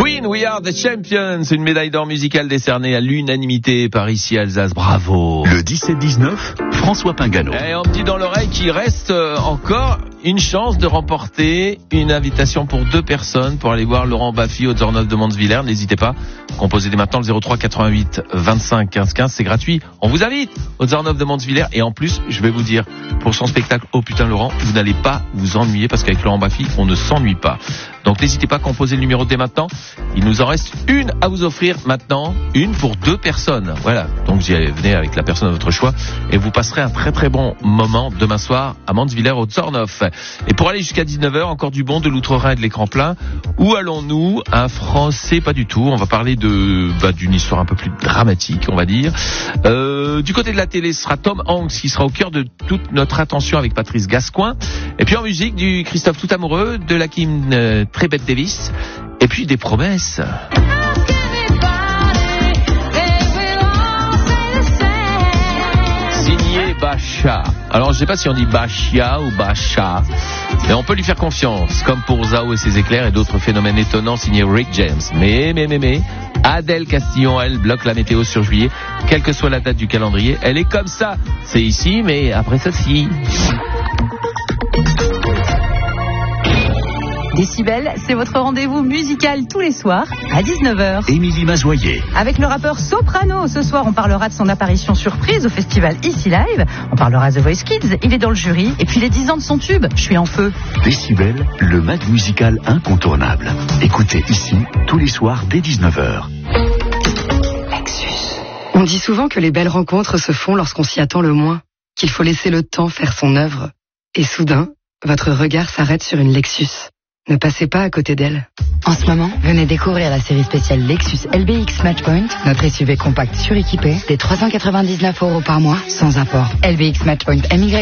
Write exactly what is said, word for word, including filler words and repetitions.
Queen, We Are the Champions, une médaille d'or musicale décernée à l'unanimité par ici Alsace, bravo. Le dix-sept dix-neuf, François Pingano. Et on me dit dans l'oreille qu'il reste encore une chance de remporter une invitation pour deux personnes pour aller voir Laurent Baffy au Zornov de Montswiller. N'hésitez pas, composez dès maintenant le zéro trois quatre-vingt-huit vingt-cinq quinze quinze, c'est gratuit. On vous invite au Zornov de Montswiller et en plus, je vais vous dire, pour son spectacle Oh putain Laurent, vous n'allez pas vous ennuyer parce qu'avec Laurent Baffy, on ne s'ennuie pas. Donc n'hésitez pas à composer le numéro dès maintenant. Il nous en reste une à vous offrir maintenant, une pour deux personnes. Voilà, donc vous y allez, venez avec la personne de votre choix et vous passerez un très très bon moment demain soir à Montswiller au Zornov. Et pour aller jusqu'à dix-neuf heures, encore du bon, de l'outre-Rhin et de l'écran plein. Où allons-nous? Un français, pas du tout. On va parler de bah, d'une histoire un peu plus dramatique, on va dire. Euh, du côté de la télé, ce sera Tom Hanks qui sera au cœur de toute notre attention avec Patrice Gascoigne. Et puis en musique, du Christophe Tout Amoureux, de la Kim euh, très Bette Davis. Et puis des promesses. Signé Bacha. Alors je sais pas si on dit Bachia ou Bacha, mais on peut lui faire confiance, comme pour Zao et ses éclairs et d'autres phénomènes étonnants signés Rick James. Mais, mais, mais, mais, Adèle Castillon, elle, bloque la météo sur juillet, quelle que soit la date du calendrier. Elle est comme ça. C'est ici, mais après ceci. Décibel, c'est votre rendez-vous musical tous les soirs à dix-neuf heures. Émilie Mazoyer. Avec le rappeur Soprano, ce soir on parlera de son apparition surprise au festival Ici Live. On parlera The Voice Kids, il est dans le jury. Et puis les dix ans de son tube, Je suis en feu. Décibel, le mag musical incontournable. Écoutez ici, tous les soirs dès dix-neuf heures. Lexus. On dit souvent que les belles rencontres se font lorsqu'on s'y attend le moins, qu'il faut laisser le temps faire son œuvre. Et soudain, votre regard s'arrête sur une Lexus. Ne passez pas à côté d'elle. En ce moment, venez découvrir la série spéciale Lexus L B X Matchpoint, notre S U V compact suréquipé, des trois cent quatre-vingt-dix-neuf euros par mois, sans apport. L B X Matchpoint M Y